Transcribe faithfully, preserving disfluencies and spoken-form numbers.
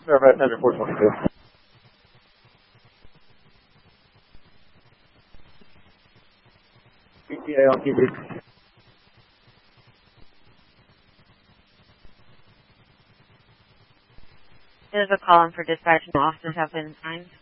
Starbat Center four twenty-two. E T A on T V. There's a call in for dispatch and officers have been assigned.